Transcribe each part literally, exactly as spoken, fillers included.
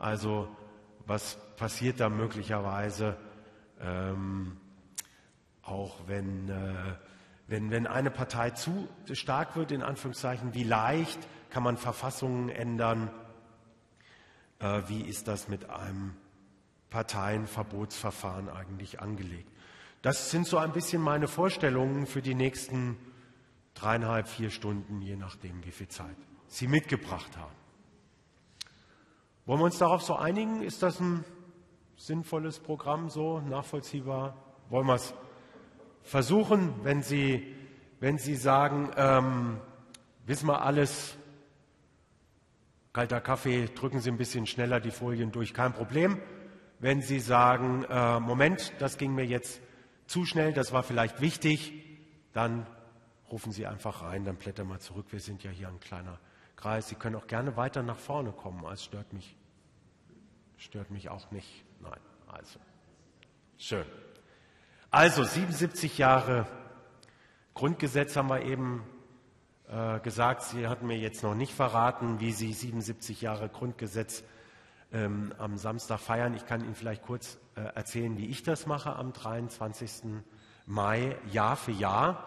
Also was passiert da möglicherweise, ähm, auch wenn, äh, wenn, wenn eine Partei zu stark wird, in Anführungszeichen, wie leicht kann man Verfassungen ändern? Äh, wie ist das mit einem Parteienverbotsverfahren eigentlich angelegt? Das sind so ein bisschen meine Vorstellungen für die nächsten dreieinhalb, vier Stunden, je nachdem, wie viel Zeit Sie mitgebracht haben. Wollen wir uns darauf so einigen? Ist das ein sinnvolles Programm, so nachvollziehbar? Wollen wir es versuchen? Wenn Sie, wenn Sie sagen, ähm, wissen wir alles, kalter Kaffee, drücken Sie ein bisschen schneller die Folien durch, kein Problem. Wenn Sie sagen, äh, Moment, das ging mir jetzt zu schnell, das war vielleicht wichtig, dann rufen Sie einfach rein, dann blättern wir zurück. Wir sind ja hier ein kleiner Kreis. Sie können auch gerne weiter nach vorne kommen, als stört mich, stört mich auch nicht. Nein, also schön. Also siebenundsiebzig Jahre Grundgesetz haben wir eben äh, gesagt. Sie hatten mir jetzt noch nicht verraten, wie Sie siebenundsiebzig Jahre Grundgesetz ähm, am Samstag feiern. Ich kann Ihnen vielleicht kurz äh, erzählen, wie ich das mache am dreiundzwanzigsten Mai, Jahr für Jahr.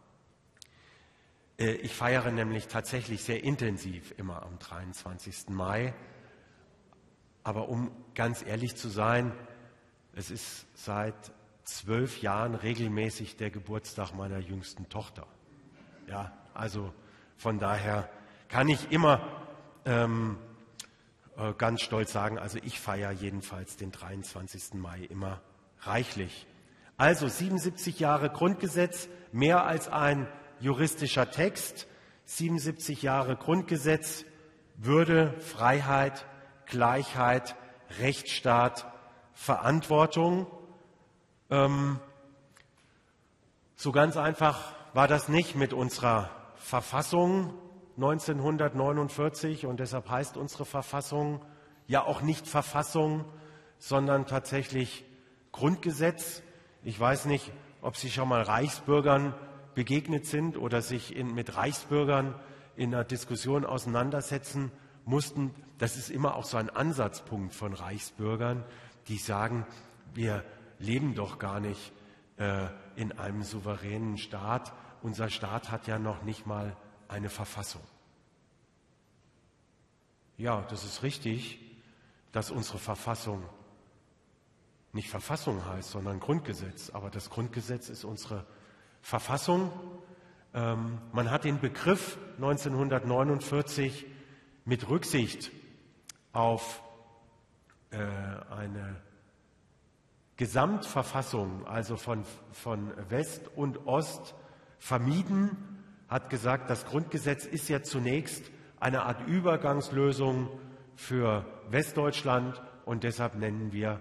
Ich feiere nämlich tatsächlich sehr intensiv immer am dreiundzwanzigsten Mai. Aber um ganz ehrlich zu sein, es ist seit zwölf Jahren regelmäßig der Geburtstag meiner jüngsten Tochter. Ja, also von daher kann ich immer ähm, äh, ganz stolz sagen, also ich feiere jedenfalls den dreiundzwanzigsten Mai immer reichlich. Also siebenundsiebzig Jahre Grundgesetz, mehr als ein juristischer Text, siebenundsiebzig Jahre Grundgesetz, Würde, Freiheit, Gleichheit, Rechtsstaat, Verantwortung. Ähm, so ganz einfach war das nicht mit unserer Verfassung neunzehnhundertneunundvierzig und deshalb heißt unsere Verfassung ja auch nicht Verfassung, sondern tatsächlich Grundgesetz. Ich weiß nicht, ob Sie schon mal Reichsbürgern begegnet sind oder sich in, mit Reichsbürgern in einer Diskussion auseinandersetzen mussten. Das ist immer auch so ein Ansatzpunkt von Reichsbürgern, die sagen, wir leben doch gar nicht äh, in einem souveränen Staat. Unser Staat hat ja noch nicht mal eine Verfassung. Ja, das ist richtig, dass unsere Verfassung nicht Verfassung heißt, sondern Grundgesetz. Aber das Grundgesetz ist unsere Verfassung. Ähm, man hat den Begriff neunzehnhundertneunundvierzig mit Rücksicht auf äh, eine Gesamtverfassung, also von, von West und Ost, vermieden, hat gesagt, das Grundgesetz ist ja zunächst eine Art Übergangslösung für Westdeutschland und deshalb nennen wir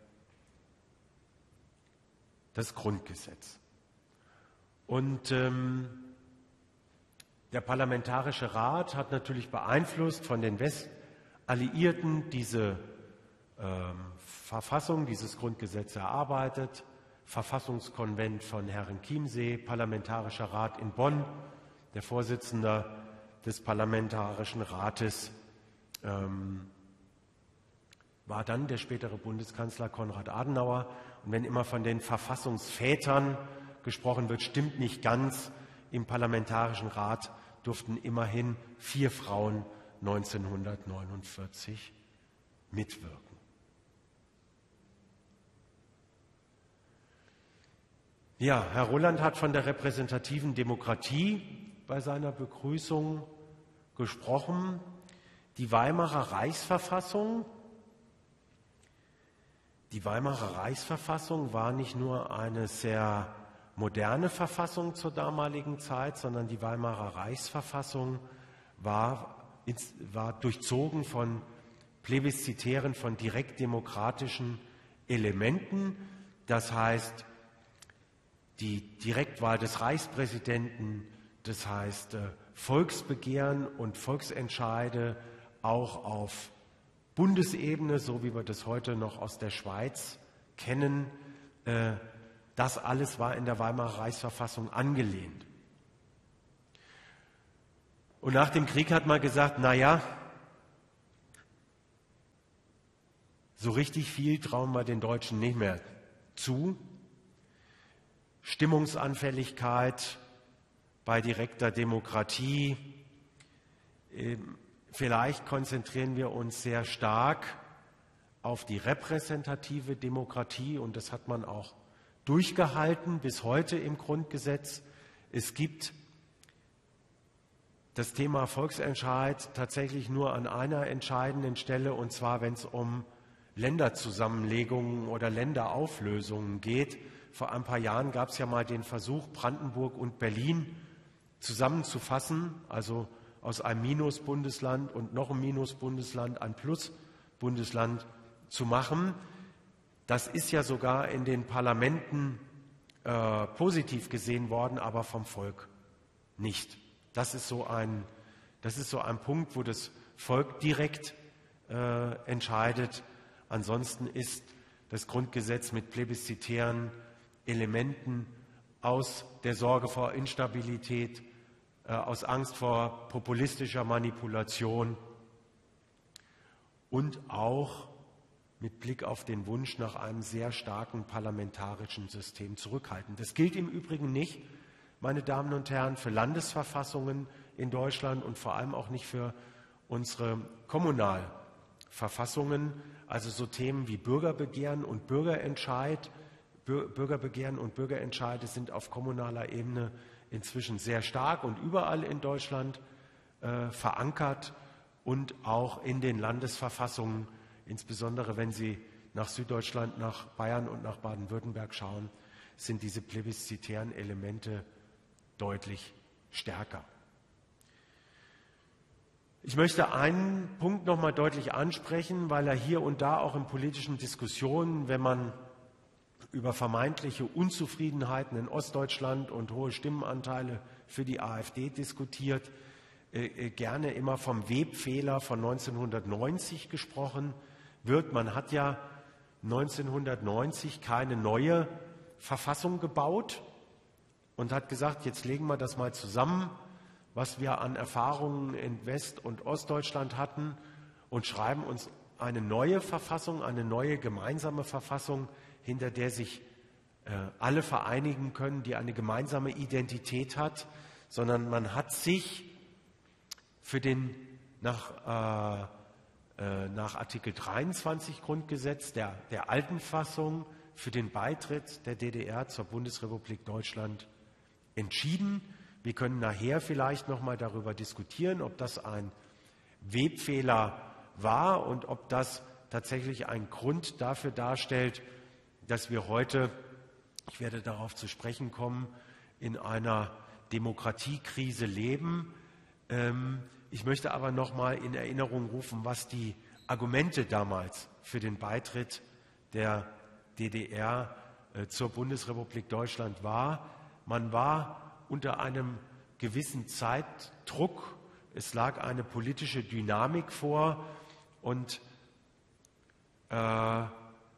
das Grundgesetz. Und ähm, der Parlamentarische Rat hat natürlich beeinflusst von den Westalliierten diese ähm, Verfassung, dieses Grundgesetz erarbeitet. Verfassungskonvent von Herrenchiemsee, Parlamentarischer Rat in Bonn, der Vorsitzende des Parlamentarischen Rates ähm, war dann der spätere Bundeskanzler Konrad Adenauer. Und wenn immer von den Verfassungsvätern gesprochen wird, stimmt nicht ganz. Im Parlamentarischen Rat durften immerhin vier Frauen neunzehnhundertneunundvierzig mitwirken. Ja, Herr Rolland hat von der repräsentativen Demokratie bei seiner Begrüßung gesprochen. Die Weimarer Reichsverfassung, die Weimarer Reichsverfassung war nicht nur eine sehr moderne Verfassung zur damaligen Zeit, sondern die Weimarer Reichsverfassung war, war durchzogen von plebiszitären, von direktdemokratischen Elementen. Das heißt, die Direktwahl des Reichspräsidenten, das heißt Volksbegehren und Volksentscheide auch auf Bundesebene, so wie wir das heute noch aus der Schweiz kennen, das alles war in der Weimarer Reichsverfassung angelehnt. Und nach dem Krieg hat man gesagt, na ja, So richtig viel trauen wir den Deutschen nicht mehr zu. Stimmungsanfälligkeit bei direkter Demokratie. Vielleicht konzentrieren wir uns sehr stark auf die repräsentative Demokratie, und das hat man auch durchgehalten bis heute im Grundgesetz. Es gibt das Thema Volksentscheid tatsächlich nur an einer entscheidenden Stelle, und zwar, wenn es um Länderzusammenlegungen oder Länderauflösungen geht. Vor ein paar Jahren gab es ja mal den Versuch, Brandenburg und Berlin zusammenzufassen, also aus einem Minus-Bundesland und noch ein Minus-Bundesland ein Plus-Bundesland zu machen. Das ist ja sogar in den Parlamenten äh, positiv gesehen worden, aber vom Volk nicht. Das ist so ein, das ist so ein Punkt, wo das Volk direkt äh, entscheidet. Ansonsten ist das Grundgesetz mit plebiszitären Elementen aus der Sorge vor Instabilität, äh, aus Angst vor populistischer Manipulation und auch mit Blick auf den Wunsch nach einem sehr starken parlamentarischen System zurückhaltend. Das gilt im Übrigen nicht, meine Damen und Herren, für Landesverfassungen in Deutschland und vor allem auch nicht für unsere Kommunalverfassungen. Also so Themen wie Bürgerbegehren und Bürgerentscheid, Bürgerbegehren und Bürgerentscheide sind auf kommunaler Ebene inzwischen sehr stark und überall in Deutschland äh, verankert und auch in den Landesverfassungen, insbesondere wenn Sie nach Süddeutschland, nach Bayern und nach Baden-Württemberg schauen, sind diese plebiszitären Elemente deutlich stärker. Ich möchte einen Punkt noch mal deutlich ansprechen, weil er hier und da auch in politischen Diskussionen, wenn man über vermeintliche Unzufriedenheiten in Ostdeutschland und hohe Stimmenanteile für die AfD diskutiert, äh, gerne immer vom Webfehler von neunzehnhundertneunzig gesprochen wird. Man hat ja neunzehnhundertneunzig keine neue Verfassung gebaut und hat gesagt, jetzt legen wir das mal zusammen, was wir an Erfahrungen in West- und Ostdeutschland hatten, und schreiben uns eine neue Verfassung, eine neue gemeinsame Verfassung, hinter der sich äh, alle vereinigen können, die eine gemeinsame Identität hat, sondern man hat sich für den nach, äh, äh, nach Artikel dreiundzwanzig Grundgesetz der, der alten Fassung für den Beitritt der D D R zur Bundesrepublik Deutschland entschieden. Wir können nachher vielleicht noch mal darüber diskutieren, ob das ein Webfehler war und ob das tatsächlich ein Grund dafür darstellt, dass wir heute, ich werde darauf zu sprechen kommen, in einer Demokratiekrise leben. Ich möchte aber noch mal in Erinnerung rufen, was die Argumente damals für den Beitritt der D D R zur Bundesrepublik Deutschland war. Man war unter einem gewissen Zeitdruck, es lag eine politische Dynamik vor, und äh,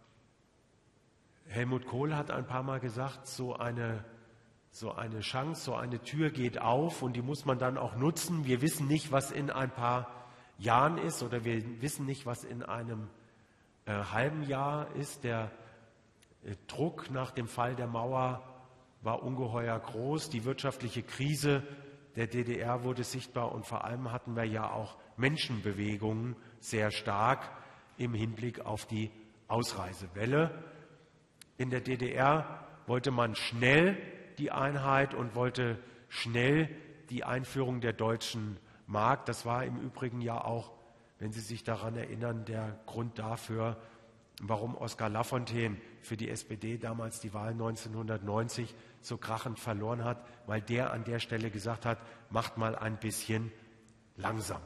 Helmut Kohl hat ein paar Mal gesagt, so eine, so eine Chance, so eine Tür geht auf, und die muss man dann auch nutzen. Wir wissen nicht, was in ein paar Jahren ist, oder wir wissen nicht, was in einem äh, halben Jahr ist. Der äh, Druck nach dem Fall der Mauer war ungeheuer groß. Die wirtschaftliche Krise der D D R wurde sichtbar, und vor allem hatten wir ja auch Menschenbewegungen sehr stark im Hinblick auf die Ausreisewelle. In der D D R wollte man schnell die Einheit und wollte schnell die Einführung der deutschen Mark. Das war im Übrigen ja auch, wenn Sie sich daran erinnern, der Grund dafür, warum Oskar Lafontaine für die S P D damals die Wahl neunzehnhundertneunzig so krachend verloren hat, weil der an der Stelle gesagt hat, macht mal ein bisschen langsam.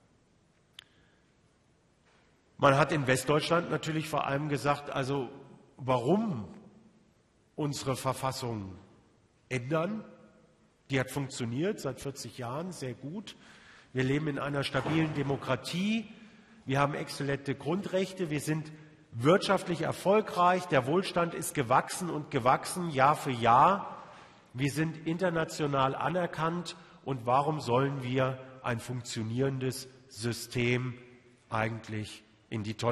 Man hat in Westdeutschland natürlich vor allem gesagt, also warum unsere Verfassung ändern? Die hat funktioniert seit vierzig Jahren, sehr gut. Wir leben in einer stabilen Demokratie, wir haben exzellente Grundrechte, wir sind wirtschaftlich erfolgreich, der Wohlstand ist gewachsen und gewachsen, Jahr für Jahr. Wir sind international anerkannt, und warum sollen wir ein funktionierendes System eigentlich in die Tonne